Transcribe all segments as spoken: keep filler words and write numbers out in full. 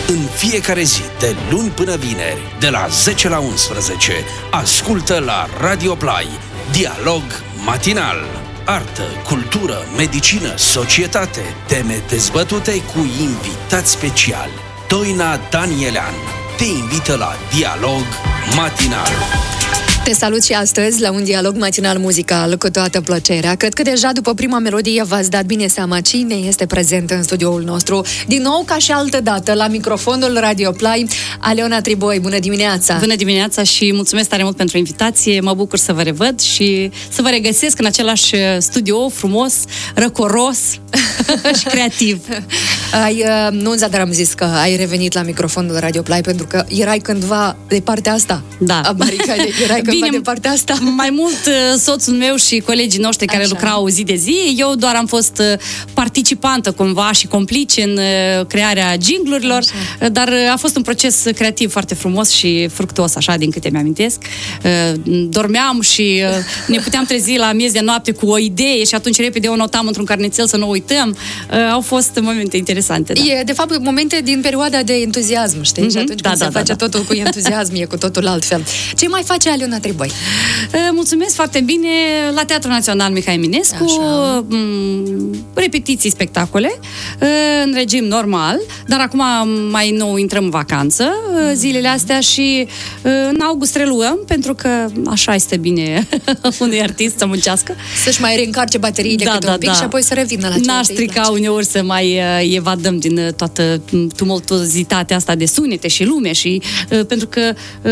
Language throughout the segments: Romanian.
În fiecare zi, de luni până vineri, de la zece la unsprezece, ascultă la Radio Play Dialog Matinal. Artă, cultură, medicină, societate, teme dezbătute cu invitați speciali. Doina Danielean te invită la Dialog Matinal. Te salut și astăzi la un dialog matinal muzical cu toată plăcerea. Cred că deja după prima melodie v-ați dat bine seama cine este prezent în studioul nostru. Din nou, ca și altă dată, la microfonul Radio Play, Aleona Triboi. Bună dimineața! Bună dimineața și mulțumesc tare mult pentru invitație. Mă bucur să vă revăd și să vă regăsesc în același studio frumos, răcoros și creativ. Ai, nu în zadar am zis că ai revenit la microfonul Radio Play pentru că erai cândva de partea asta. Da. A baricadei, erai cândva Bine, de partea asta. Mai mult soțul meu și colegii noștri care Așa. lucrau zi de zi. Eu doar am fost participantă cumva și complice în crearea jingle-urilor, Așa. dar a fost un proces creativ foarte frumos și fructuos, așa, din câte mi-amintesc. Dormeam și ne puteam trezi la miez de noapte cu o idee și atunci repede o notam într-un carnețel să nu uităm. Au fost momente interesante. Da. E, de fapt, momente din perioada de entuziasm, știi? Mm-hmm. Și atunci da, când da, se da, face da. totul cu entuziasm, e cu totul altfel. Ce mai face Aleona Triboi? Mulțumesc foarte bine la Teatrul Național Mihai Eminescu, Așa. repetiții, spectacole, în regim normal, dar acum mai nou intrăm în vacanță zilele astea și în august reluăm, pentru că așa este bine unui artist să muncească. Să-și mai reîncarce bateriile da, câte da, un pic da. și apoi să revină la ce N-aș strica uneori să mai evadăm din toată tumultuozitatea asta de sunete și lume și pentru că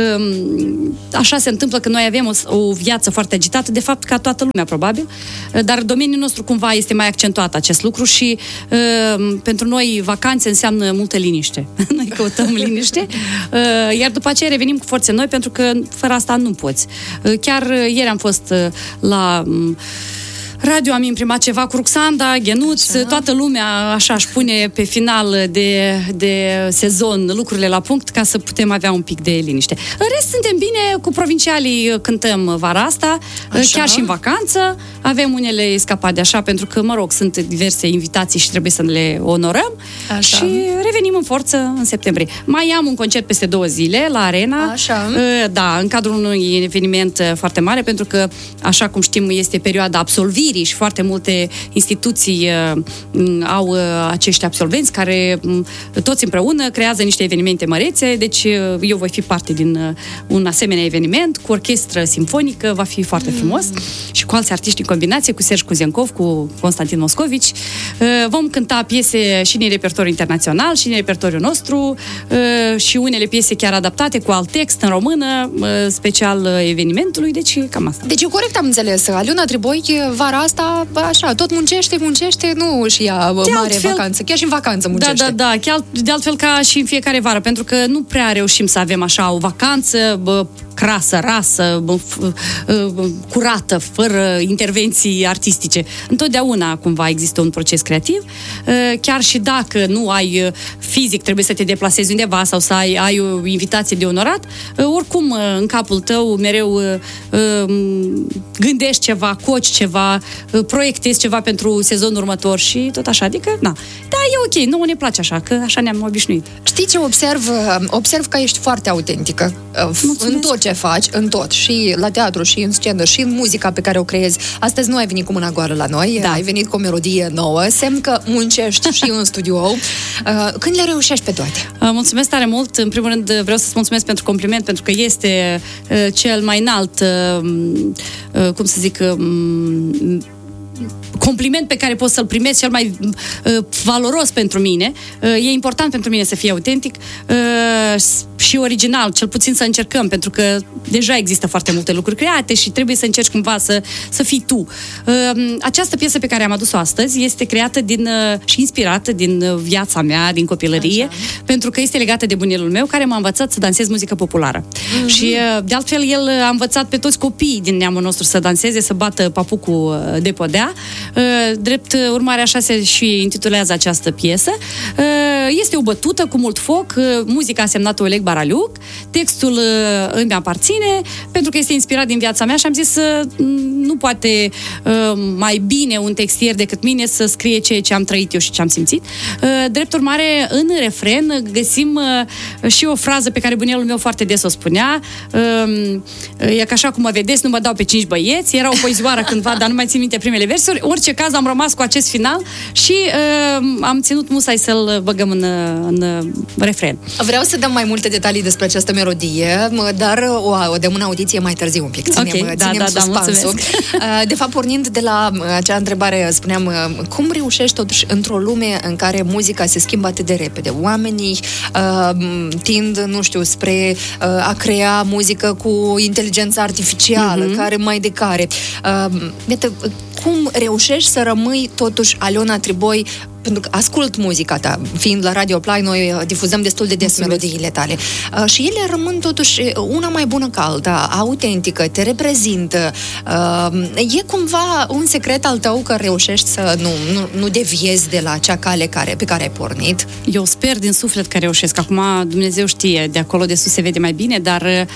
așa se întâmplă că noi avem o, o viață foarte agitată, de fapt ca toată lumea probabil, dar domeniul nostru cumva este mai accentuat acest lucru și uh, pentru noi vacanțe înseamnă multă liniște. Noi căutăm liniște, uh, iar după aceea revenim cu forțe noi, pentru că fără asta nu poți. Uh, chiar uh, ieri am fost uh, la... Um, radio, am imprimat ceva cu Ruxanda, Ghenuț, așa. Toată lumea așa își pune pe final de, de sezon lucrurile la punct ca să putem avea un pic de liniște. În rest, suntem bine, cu provincialii cântăm vara asta, așa. Chiar și în vacanță, avem unele scapade așa, pentru că, mă rog, sunt diverse invitații și trebuie să le onorăm așa. Și revenim în forță în septembrie. Mai am un concert peste două zile la Arena, așa. Da, în cadrul unui eveniment foarte mare, pentru că, așa cum știm, este perioada absolvirii și foarte multe instituții uh, au uh, acești absolvenți care uh, toți împreună creează niște evenimente mărețe, deci uh, eu voi fi parte din uh, un asemenea eveniment cu orchestră simfonică, va fi foarte mm. frumos și cu alți artiști în combinație, cu Serge Kuzenkov, cu Constantin Moscovici. Uh, vom cânta piese și din repertoriu internațional și din repertoriul nostru uh, și unele piese chiar adaptate cu alt text în română, uh, special uh, evenimentului, deci cam asta. Deci eu corect am înțeles, Aleona Triboi vara asta, așa, tot muncește, muncește, nu și ia de mare altfel, vacanță, chiar și în vacanță muncește. Da, da, da, chiar de altfel ca și în fiecare vară, pentru că nu prea reușim să avem așa o vacanță bă, crasă, rasă, bă, bă, curată, fără intervenții artistice. Întotdeauna cumva există un proces creativ, chiar și dacă nu ai fizic, trebuie să te deplasezi undeva sau să ai, ai o invitație de onorat, oricum în capul tău mereu gândești ceva, coci ceva, proiectezi ceva pentru sezonul următor și tot așa, adică, na. Da, e ok, nouă ne place așa, că așa ne-am obișnuit. Știi ce observ? Observ că ești foarte autentică. Mulțumesc. În tot ce faci, în tot, și la teatru, și în scenă, și în muzica pe care o creezi. Astăzi nu ai venit cu mâna goală la noi, da. Ai venit cu o melodie nouă, semn că muncești și în studio. Când le reușești pe toate? Mulțumesc tare mult. În primul rând vreau să-ți mulțumesc pentru compliment, pentru că este cel mai înalt, cum să zic, compliment pe care pot să-l primesc, cel mai uh, valoros pentru mine. Uh, e important pentru mine să fie autentic uh, și original, cel puțin să încercăm, pentru că deja există foarte multe lucruri create și trebuie să încerci cumva să, să fii tu. Uh, această piesă pe care am adus-o astăzi este creată din, uh, și inspirată din viața mea, din copilărie, Așa. pentru că este legată de bunelul meu, care m-a învățat să dansez muzică populară. Uh-huh. Și uh, de altfel el a învățat pe toți copiii din neamul nostru să danseze, să bată papucul de podea, ea. Drept urmare, așa se și intitulează această piesă. Este o bătută cu mult foc, muzica a semnat Oleg Baraliuc, textul îmi aparține, pentru că este inspirat din viața mea și am zis nu poate mai bine un textier decât mine să scrie ceea ce am trăit eu și ce am simțit. Drept urmare, în refren găsim și o frază pe care bunelul meu foarte des o spunea. E ca așa cum mă vedeți, nu mă dau pe cinci băieți. Era o poezioară cândva, dar nu mai țin minte primele versuri. Orice caz, am rămas cu acest final și am ținut musai să-l băgăm în, în refren. Vreau să dăm mai multe detalii despre această melodie, dar o, o dăm în audiție mai târziu un pic. Ținem, okay, ținem da, suspansul. Da, de fapt, pornind de la acea întrebare, spuneam, cum reușești totuși într-o lume în care muzica se schimbă atât de repede? Oamenii uh, tind, nu știu, spre uh, a crea muzică cu inteligența artificială, mm-hmm. care mai de care. Uh, iată, cum reușești să rămâi totuși Aliona Triboi, pentru că ascult muzica ta, fiind la Radio Play, noi difuzăm destul de des Mulțumesc. melodiile tale. Uh, și ele rămân totuși una mai bună ca alta, autentică, te reprezintă. Uh, e cumva un secret al tău că reușești să nu, nu, nu deviezi de la acea cale care, pe care ai pornit? Eu sper din suflet că reușesc. Acum Dumnezeu știe, de acolo de sus se vede mai bine, dar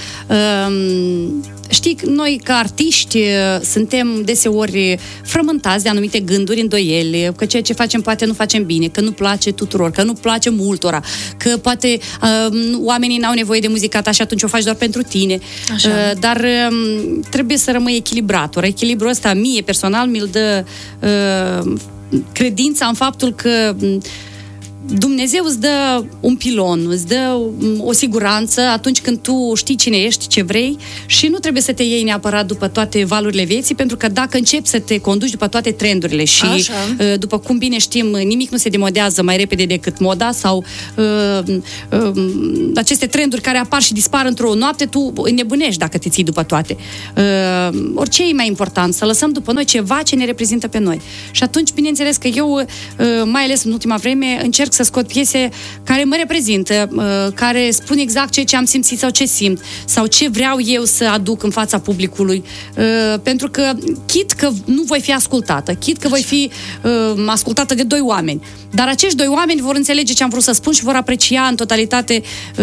uh, știi, noi ca artiști suntem deseori frământați de anumite gânduri, îndoieli, că ceea ce facem poate nu facem bine, că nu place tuturor, că nu place multora, că poate uh, oamenii n-au nevoie de muzica ta și atunci o faci doar pentru tine. Uh, dar uh, trebuie să rămâi echilibrat. Ori echilibrul ăsta mie personal mi-l dă uh, credința în faptul că uh, Dumnezeu îți dă un pilon, îți dă o siguranță atunci când tu știi cine ești, ce vrei și nu trebuie să te iei neapărat după toate valurile vieții, pentru că dacă începi să te conduci după toate trendurile și Așa. după cum bine știm, nimic nu se demodează mai repede decât moda sau uh, uh, aceste trenduri care apar și dispar într-o noapte, tu înnebunești dacă te ții după toate. Uh, orice e mai important, să lăsăm după noi ceva ce ne reprezintă pe noi. Și atunci, bineînțeles că eu, uh, mai ales în ultima vreme, încerc să scot piese care mă reprezintă, care spun exact ceea ce am simțit sau ce simt, sau ce vreau eu să aduc în fața publicului. Pentru că, chit că nu voi fi ascultată, chit că voi fi ascultată de doi oameni, dar acești doi oameni vor înțelege ce am vrut să spun și vor aprecia în totalitate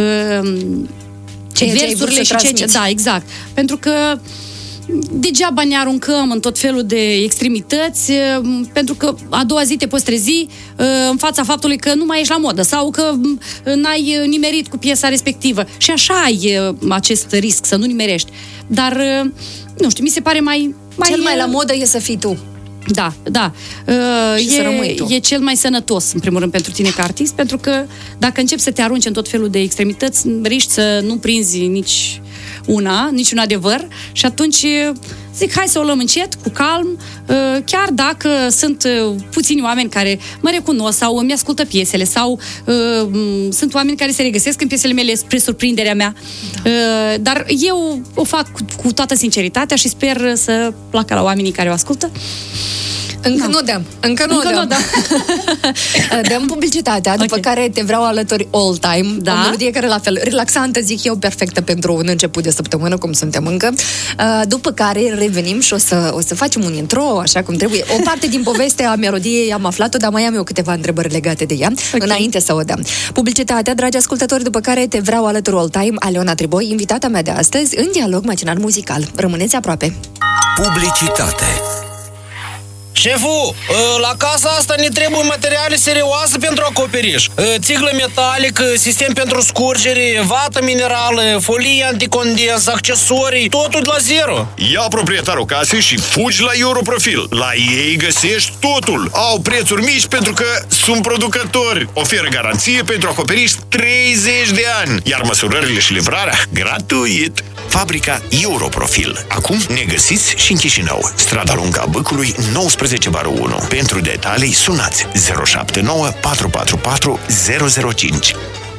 ceea versurile și ceea ce... Da, exact. Pentru că degeaba ne aruncăm în tot felul de extremități, pentru că a doua zi te poți trezi în fața faptului că nu mai ești la modă sau că n-ai nimerit cu piesa respectivă. Și așa ai acest risc să nu nimerești. Dar, nu știu, mi se pare mai... mai Cel mai la modă e să fii tu. Da, da. Și e, să rămâi tu. E cel mai sănătos, în primul rând, pentru tine ca artist, pentru că dacă începi să te arunci în tot felul de extremități, riști să nu prinzi nici una, niciun adevăr și atunci zic, hai să o luăm încet, cu calm, chiar dacă sunt puțini oameni care mă recunosc sau îmi ascultă piesele sau uh, sunt oameni care se regăsesc în piesele mele spre surprinderea mea. Da. Uh, dar eu o fac cu, cu toată sinceritatea și sper să placă la oamenii care o ascultă. Încă no. nu dăm. Încă nu Încă dăm. Nu dăm. Dăm publicitatea, okay. După care te vreau alături all time. Da. O melodie care la fel, relaxantă, zic eu, perfectă pentru un început de săptămână, cum suntem încă. După care revenim și o să, o să facem un intro, așa cum trebuie. O parte din povestea melodiei am aflat-o, dar mai am eu câteva întrebări legate de ea, okay. Înainte să o dăm. Publicitatea, dragi ascultători, după care te vreau alături all time, Aliona Triboi, invitata mea de astăzi, în dialog matinal muzical. Rămâneți aproape. Publicitate. Șeful, la casa asta ne trebuie materiale serioase pentru acoperiș. Țiglă metalică, sistem pentru scurgere, vată minerală, folie anticondens, accesorii, totul de la zero. Ia proprietarul casei și fugi la Europrofil. La ei găsești totul. Au prețuri mici pentru că sunt producători. Oferă garanție pentru acoperiș treizeci de ani. Iar măsurările și livrarea gratuit. Fabrica Europrofil. Acum ne găsiți și în Chișinău. Strada Lungă a Băcului, nouăsprezece bară unu. Pentru detalii sunați zero șapte nouă patru patru patru zero zero cinci.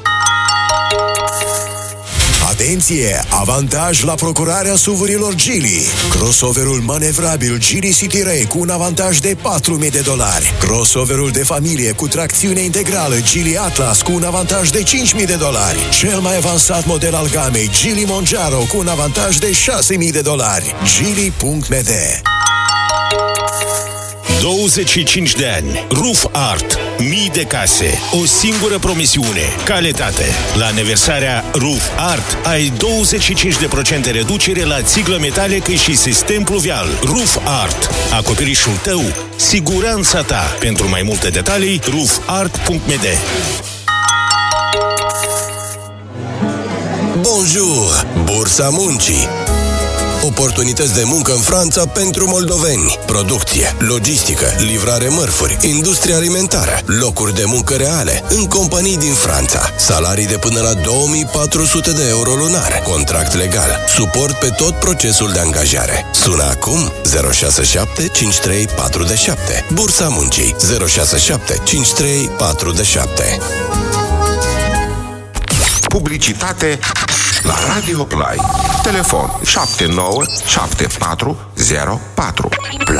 Atenție! Avantaj la procurarea S U V-urilor Geely. Crossoverul manevrabil Geely City Ray cu un avantaj de patru mii de dolari. Crossoverul de familie cu tracțiune integrală Geely Atlas cu un avantaj de cinci mii de dolari. Cel mai avansat model al gamei Geely Monjaro cu un avantaj de șase mii de dolari. Geely punct n d. douăzeci și cinci de ani. Roof Art. Mii de case. O singură promisiune. Calitate. La aniversarea Roof Art ai douăzeci și cinci la sută reducere la țiglă metalică și sistem pluvial. Roof Art. Acoperișul tău. Siguranța ta. Pentru mai multe detalii, roof art punct m d. Bonjour! Bursa Muncii. Oportunități de muncă în Franța pentru moldoveni. Producție, logistică, livrare mărfuri, industrie alimentară, locuri de muncă reale, în companii din Franța. Salarii de până la două mii patru sute de euro lunar. Contract legal. Suport pe tot procesul de angajare. Sună acum zero șase șapte cinci trei patru șapte. Bursa Muncii zero șase șapte cinci trei patru șapte. Publicitate la Radio Play. Telefon șapte nouă șapte patru zero patru.